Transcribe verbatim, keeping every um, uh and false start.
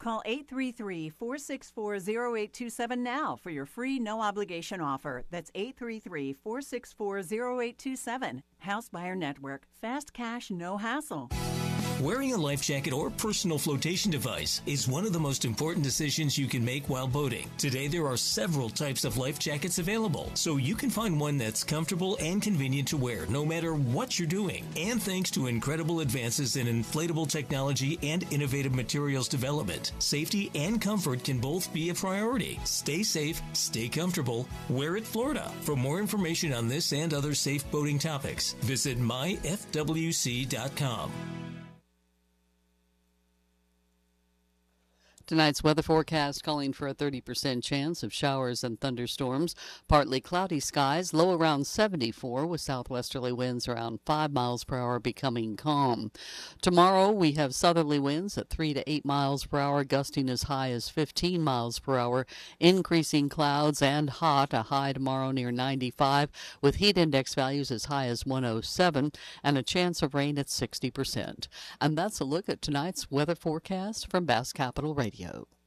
Call eight three three, four six four, zero eight two seven now for your free no-obligation offer. That's eight three three, four six four, zero eight two seven. House Buyer Network. Fast cash, no hassle. Wearing a life jacket or personal flotation device is one of the most important decisions you can make while boating. Today, there are several types of life jackets available, so you can find one that's comfortable and convenient to wear no matter what you're doing. And thanks to incredible advances in inflatable technology and innovative materials development, safety and comfort can both be a priority. Stay safe, stay comfortable, wear it Florida. For more information on this and other safe boating topics, visit my f w c dot com. Tonight's weather forecast calling for a thirty percent chance of showers and thunderstorms. Partly cloudy skies, low around seventy-four with southwesterly winds around five miles per hour becoming calm. Tomorrow we have southerly winds at three to eight miles per hour, gusting as high as fifteen miles per hour. Increasing clouds and hot, a high tomorrow near ninety-five with heat index values as high as one oh seven and a chance of rain at sixty percent. And that's a look at tonight's weather forecast from Bass Capital Radio.